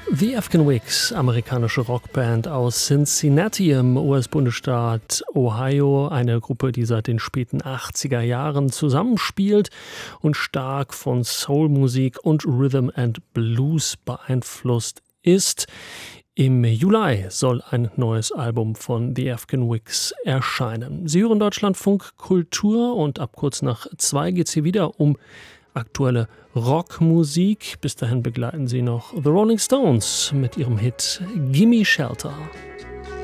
The Afghan Wigs, amerikanische Rockband aus Cincinnati im US-Bundesstaat Ohio, eine Gruppe, die seit den späten 80er Jahren zusammenspielt und stark von Soulmusik und Rhythm and Blues beeinflusst ist. Im Juli soll ein neues Album von The Afghan Wigs erscheinen. Sie hören Deutschlandfunk Kultur und ab kurz nach 2 geht's hier wieder um aktuelle Rockmusik. Bis dahin begleiten Sie noch The Rolling Stones mit ihrem Hit Gimme Shelter.